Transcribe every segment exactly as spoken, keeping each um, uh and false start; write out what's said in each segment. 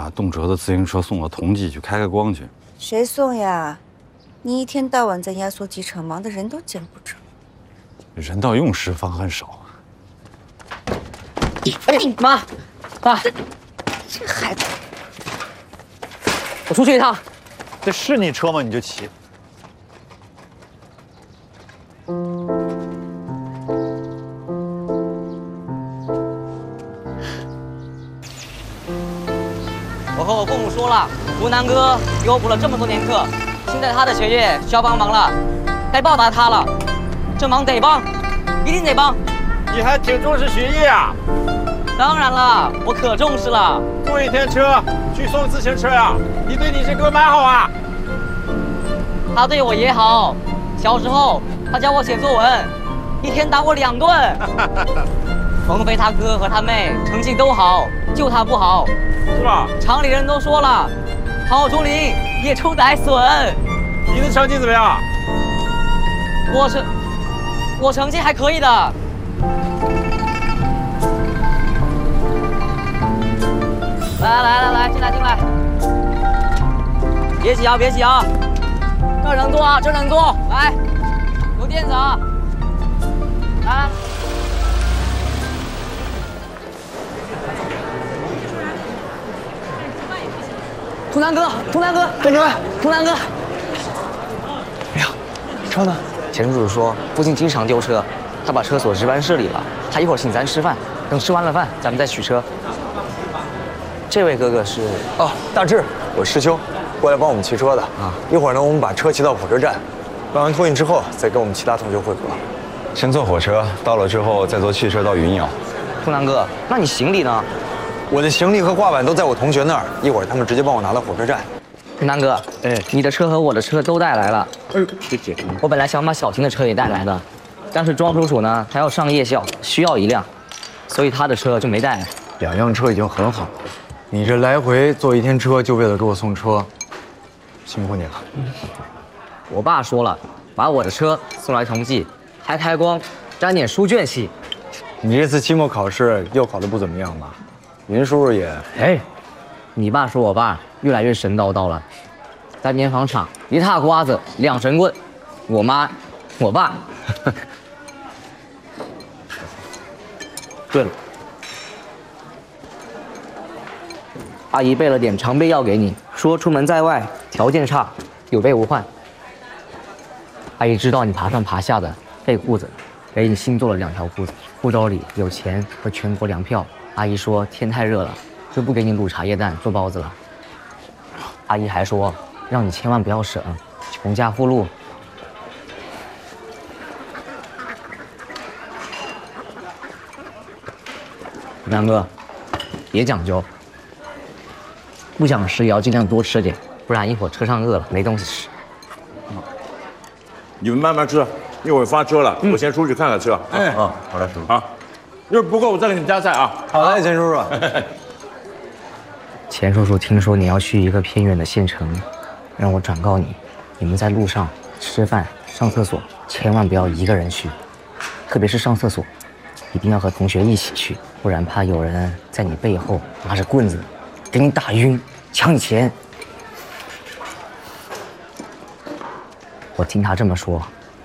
把动辄的自行车送到同济去开开光去。 谁送呀？你一天到晚在压缩机场，忙得人都见不着。 人到用时方恨少。 哎，妈，爸， 这孩子， 我出去一趟。 这是你车吗？你就骑。 我和我父母说了，湖南哥给我补了这么多年课，现在他的学业需要帮忙了，该报答他了。这忙得帮，一定得帮。 你还挺重视学业啊？ 当然了，我可重视了。 坐一天车去送自行车呀？你对你这哥蛮好啊。 他对我也好，小时候他教我写作文，一天打我两顿。冯飞他哥和他妹成绩都好，就他不好。 是吧？ 厂里人都说了，郝竹林也出歹损。 你的成绩怎么样？ 我成，我成绩还可以的。来来来来，进来进来，别挤啊别挤啊，这儿能坐啊这儿能坐，来，有垫子啊，来。图南哥，图南哥，跟着，图南哥。 哎呀，车呢？ 钱叔叔说附近经常丢车，他把车锁值班室里了。他一会儿请咱吃饭，等吃完了饭咱们再取车。这位哥哥是哦，大志，我师兄，过来帮我们骑车的啊。一会儿呢，我们把车骑到火车站，办完托运之后，再跟我们其他同学汇合。 先坐火车，到了之后再坐汽车到云瑶。 图南哥，那你行李呢？ 我的行李和挂板都在我同学那儿，一会儿他们直接帮我拿到火车站。 南哥，哎，你的车和我的车都带来了。哎呦，谢谢。我本来想把小婷的车也带来的，但是庄叔叔呢，他要上夜校，需要一辆，所以他的车就没带来。 两辆车已经很好了，你这来回坐一天车，就为了给我送车，辛苦你了。 我爸说了，把我的车送来同济，开开光，沾点书卷气。 你这次期末考试又考得不怎么样吧？林叔叔也…… 哎，你爸说我爸越来越神叨叨了，在棉纺厂一踏瓜子两神棍，我妈，我爸。对了，阿姨备了点常备药给你，说出门在外条件差，有备无患。阿姨知道你爬上爬下的，备裤子，给你新做了两条裤子，裤兜里有钱和全国粮票。阿姨说天太热了，就不给你卤茶叶蛋做包子了。阿姨还说让你千万不要省，穷家富路。南哥，别讲究，不想吃也要尽量多吃点，不然一会儿车上饿了没东西吃。 你们慢慢吃，一会儿发车了，嗯、我先出去看看车。哎，啊，好嘞，叔叔。啊，要是不够我再给你加菜啊。 好嘞，钱叔叔。 钱叔叔听说你要去一个偏远的县城，让我转告你，你们在路上吃饭、上厕所，千万不要一个人去，特别是上厕所，一定要和同学一起去，不然怕有人在你背后拿着棍子给你打晕，抢你钱。我听他这么说，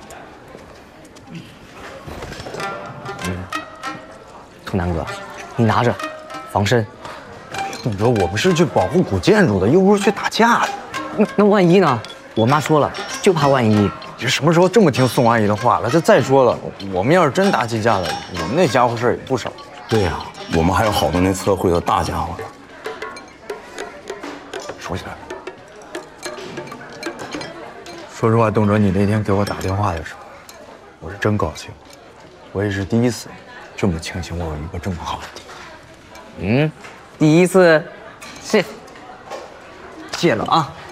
嗯，图南哥，你拿着，防身。 董哲，我们是去保护古建筑的，又不是去打架的。 那那万一呢？我妈说了，就怕万一。 你什么时候这么听宋阿姨的话了？这再说了，我们要是真打起架来，我们那家伙事儿也不少。 对呀、啊，我们还有好多那测绘的大家伙呢。 说起来了，说实话，董哲，你那天给我打电话的时候，我是真高兴。我也是第一次这么庆幸我有一个这么好的弟。 嗯，第一次，谢，谢了啊。